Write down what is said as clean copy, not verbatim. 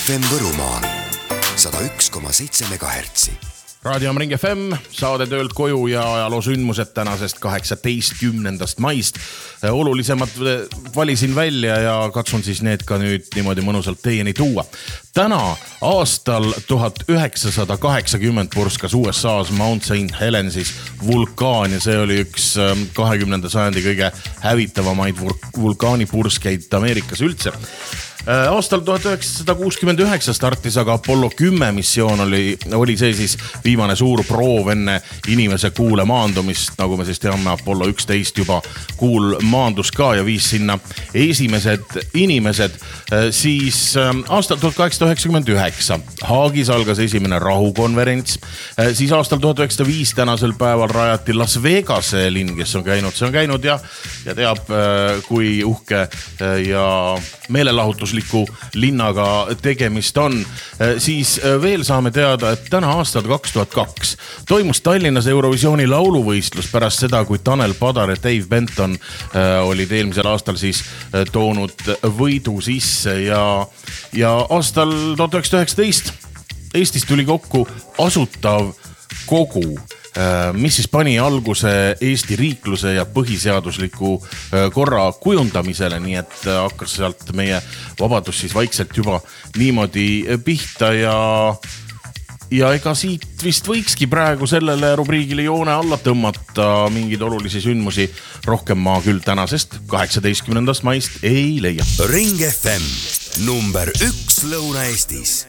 FM Võrumaal 101,7 MHz. Raadio Ring FM, saade töölt koju ja ajaloosündmused tänasest 18. maist. Olulisemad valisin välja ja katsun siis need ka nüüd niimoodi mõnusalt teieni tuua. Täna aastal 1980 purskas USA's Mount St. Helensis vulkaan ja see oli üks 20. sajandi kõige hävitavamaid vulkaanipurskeid Ameerikas üldse. Aastal 1969 startis aga Apollo 10 missioon oli see siis viimane suur proov enne inimese kuule maandumist, nagu me siis teame, Apollo 11 juba kuul maandus ka ja viis sinna esimesed inimesed. Siis aastal 1899 Haagis algas esimene rahukonverents, siis aastal 1905 tänasel päeval rajati Las Vegase linn, kes on käinud ja teab, kui uhke ja meelelahutusliku linnaga tegemist on. Siis veel saame teada, et täna aastal 2002 toimus Tallinnas Eurovisiooni lauluvõistlus pärast seda, kui Tanel Padar ja Dave Benton olid eelmisel aastal siis toonud võidu sisse ja aastal 1919 Eestis tuli kokku Asutav Kogu, mis siis pani alguse Eesti riikluse ja põhiseadusliku korra kujundamisele, nii et hakkas sealt meie vabadus siis vaikselt juba niimoodi pihta ja ega siit vist võikski praegu sellele rubriigile joone alla tõmmata, mingeid olulisi sündmusi rohkem ma küll tänasest 18. maist ei leia. Ring FM number 1 Lõuna-Eestis.